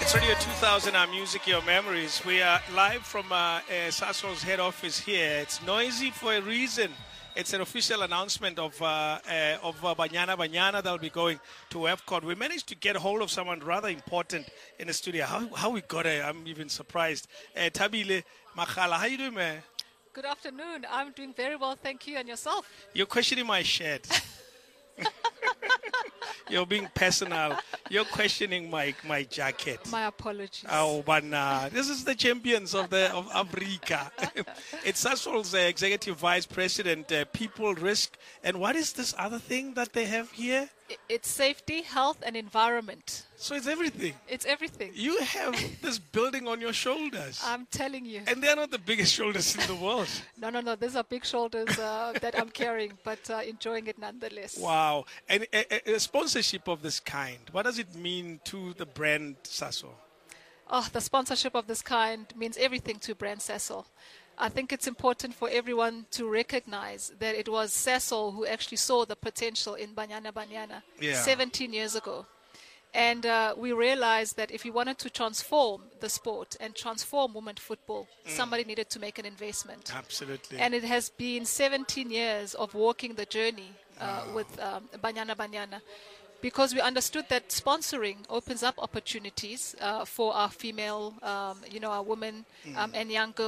It's Radio 2000, our music, your memories. We are live from Sasol's head office here. It's noisy for a reason. It's an official announcement of Banyana Banyana that will be going to WAFCON. We managed to get hold of someone rather important in the studio. How we got it, I'm even surprised. Thabile Makgala, how you doing, man? Good afternoon. I'm doing very well, thank you. And yourself? You're questioning my shirt. You're being personal. You're questioning my jacket. My apologies. Oh, but this is the champions of Africa. It's Sasol's executive vice president, people risk. And what is this other thing that they have here? It's safety, health, and environment. So it's everything. It's everything. You have this building on your shoulders. I'm telling you. And they're not the biggest shoulders in the world. No. These are big shoulders that I'm carrying, but enjoying it nonetheless. Wow. And a sponsorship of this kind, what does it mean to the brand Sasol? Oh, the sponsorship of this kind means everything to brand Sasol. I think it's important for everyone to recognize that it was Sasol who actually saw the potential in Banyana Banyana 17 years ago. And we realized that if we wanted to transform the sport and transform women's football, somebody needed to make an investment. Absolutely. And it has been 17 years of walking the journey with Banyana Banyana, because we understood that sponsoring opens up opportunities for our female, our women and young girls.